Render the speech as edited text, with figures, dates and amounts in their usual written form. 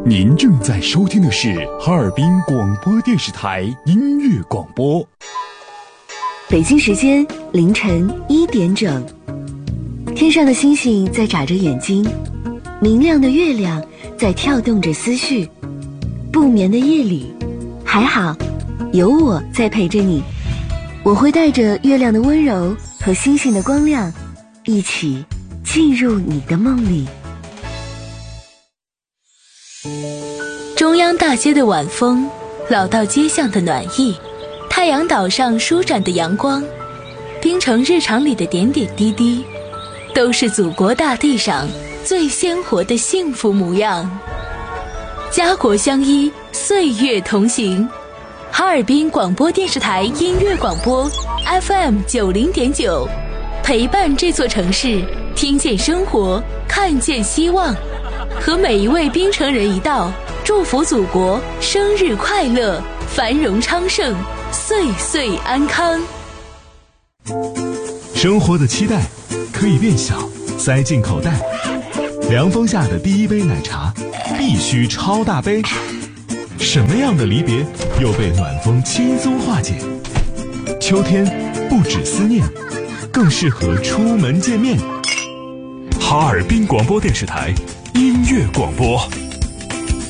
您正在收听的是哈尔滨广播电视台音乐广播。 北京时间凌晨1点整，天上的星星在眨着眼睛，明亮的月亮在跳动着思绪。不眠的夜里，还好有我在陪着你，我会带着月亮的温柔和星星的光亮，一起进入你的梦里。 中央大街的晚风，老道街巷的暖意，太阳岛上舒展的阳光，滨城日常里的点点滴滴，都是祖国大地上最鲜活的幸福模样。家国相依，岁月同行。哈尔滨广播电视台音乐广播 FM90.9，陪伴这座城市，听见生活，看见希望。和每一位滨城人一道，祝福祖国生日快乐，繁荣昌盛，岁岁安康。 生活的期待可以变小，塞进口袋。凉风下的第一杯奶茶必须超大杯。什么样的离别又被暖风轻松化解？秋天不止思念，更适合出门见面。 哈尔滨广播电视台音乐广播。